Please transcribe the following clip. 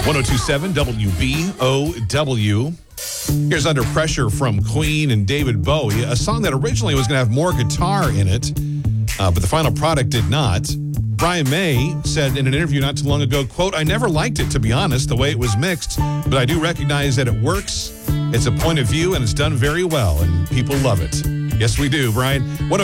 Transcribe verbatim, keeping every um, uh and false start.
one oh two point seven W B O W. Here's Under Pressure from Queen and David Bowie, a song that originally was going to have more guitar in it, uh, but the final product did not. Brian May said in an interview not too long ago, quote, "I never liked it, to be honest, the way it was mixed, but I do recognize that it works. It's a point of view, and it's done very well, and people love it." Yes, we do, Brian.